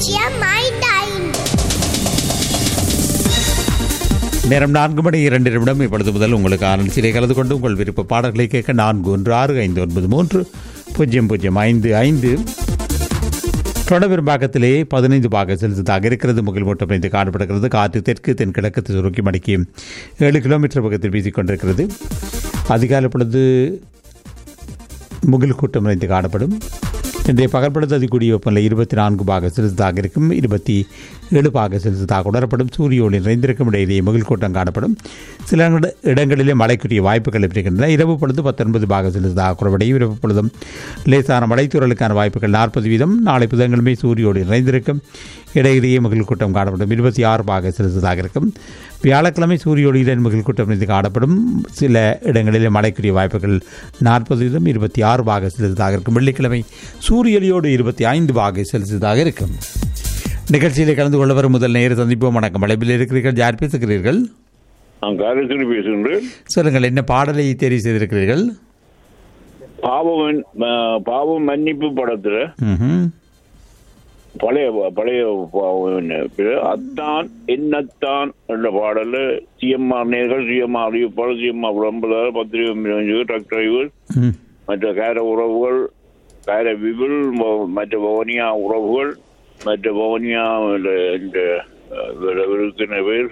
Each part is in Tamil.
நேரம் 4:02 இப்பொழுது முதல் உங்களுக்கு நிகழ்ச்சியிலே கலந்து கொண்டு உங்கள் விருப்ப பாடல்களை கேட்க 4165930055 தொடர்பாக்கத்திலே 15 பாக செலுத்ததாக இருக்கிறது. முகில் மூட்டம் இருந்து காணப்படுகிறது. காற்று தெற்கு தென்கிழக்கு சுருக்கி மணிக்கு 7 கிலோமீட்டர் பக்கத்தில் வீசிக்கொண்டிருக்கிறது. அதிகாலை பொழுது முகில் கூட்டம் நிறைந்து காணப்படும். இன்றைய பகல் பொழுது அதிகூடிய வெப்பநிலை 24 பாக செலுத்ததாக இருக்கும். 27 பாக செலுத்ததாக உணரப்படும். சூரிய ஒளி நிறைந்திருக்கும் இடையிலேயே முகில் கூட்டம் காணப்படும். சில இடங்களிலே மழைக்குரிய வாய்ப்புகள் இருக்கின்றன. இரவு பொழுது 19 பாக செலுத்ததாக குறைவடையும். இரவு பொழுதும் லேசான மழைத்தூறலுக்கான வாய்ப்புகள் 40%. நாளை புதன்கிழமை சூரிய ஒளி நிறைந்திருக்கும். இடையிலேயே முகில் கூட்டம் காணப்படும். 26 பாக செலுத்ததாக இருக்கும். வியாழக்கிழமை சூரிய ஒளியுடன் முகில் கூட்டம் இருந்து காணப்படும். சில இடங்களிலே மழைக்குரிய வாய்ப்புகள் 40%. 26 பாக செலுத்ததாக இருக்கும். வெள்ளிக்கிழமை சூரிய ஒளியோடு 25 பாக செலுத்ததாக இருக்கும். நிகழ்ச்சியிலே கலந்து கொள்ள வரும் முதல் நேர சந்திப்போம். வணக்கம். அழைப்பில் இருக்கிறீர்கள். யார் பேசுகிறீர்கள்? சொல்லுங்கள், என்ன பாடலை தெரிவு செய்திருக்கிறீர்கள்? பாவம் மன்னிப்பு படத்துல பழைய அத்தான் என்னத்தான் என்ற பாடல சிஎம்ஆர் நேர்கள், சிஎம்ஆர் அறிவிப்பாளர், சிஎம்ஆர் விளம்பரம், பத்திரிகை, ட்ரக் டிரைவர், மற்ற கேர உறவுகள், கேர விபிள், மற்ற பவனியா உறவுகள், மற்ற பவனியா பேர்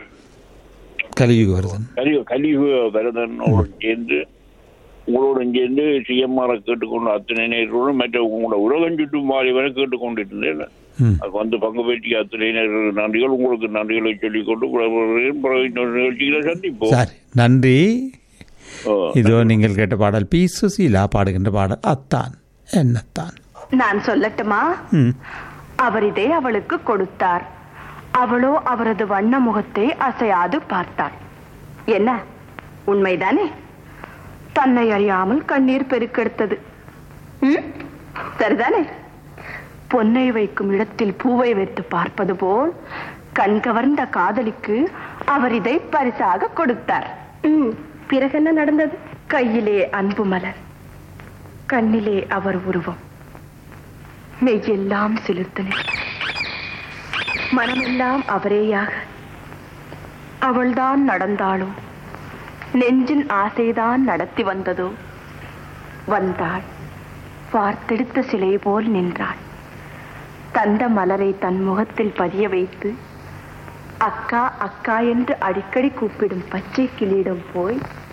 கலியுகரதனோடு சேர்ந்து உங்களோடும் சேர்ந்து சிஎம்ஆரை கேட்டுக்கொண்டு அத்தனை நேரோடும் மற்ற உங்களோட உலகம் சுற்றும் வாலிபனை கேட்டுக்கொண்டிருந்தேன். அது வந்து பங்கு பெற்றிய அத்தனை நன்றிகள். உங்களுக்கு நன்றிகளை சொல்லிக்கொண்டு நிகழ்ச்சிகளை சந்திப்போம். நன்றி. இதோ நீங்கள் கேட்ட பாடல் பி சுசீலா பாடுகின்ற பாடல் அத்தான் என்னத்தான். நான் சொல்லட்டுமா? அவர் இதை அவளுக்கு கொடுத்தார். அவளோ அவரது வண்ண முகத்தை அசையாது பார்த்தார். என்ன உண்மைதானே? தன்னை அறியாமல் கண்ணீர் பெருக்கெடுத்தது. சரிதானே? பொன்னை வைக்கும் இடத்தில் பூவை வைத்து பார்ப்பது போல் கண் கவர்ந்த காதலிக்கு அவர் இதை பரிசாக கொடுத்தார். பிறகு என்ன நடந்தது? கையிலே அன்பு மலர், கண்ணிலே அவர் உருவம், மெய்யெல்லாம் சிலிர்த்தன, மனமெல்லாம் அவரேயாக. அவள்தான் நடந்தாளோ, நெஞ்சின் ஆசைதான் நடத்தி வந்ததோ. வந்தாள், பார்த்தெடுத்த சிலை போல் நின்றாள். தந்த மலரை தன் முகத்தில் பதிய வைத்து அக்கா அக்கா என்று அடிக்கடி கூப்பிடும் பச்சை கிளியிடம் போய்